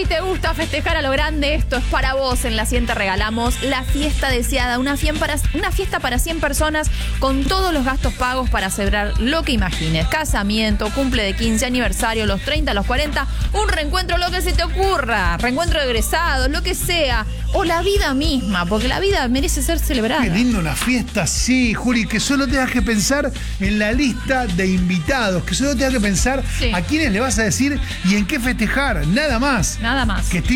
te gusta festejar a lo grande, esto es para vos. En La 100 te regalamos la fiesta deseada, una fiesta para 100 personas con todos los gastos pagos para celebrar lo que imagines. Casamiento, cumple de 15, aniversario, los 30, los 40, un reencuentro, lo que se te ocurra, reencuentro de egresados, lo que sea, o la vida misma, porque la vida merece ser celebrada. Qué lindo una fiesta, sí, Juli, que solo tengas que pensar en la lista de invitados, que solo tengas que pensar a quiénes le vas a decir y en qué festejar, nada más. Nada más. Que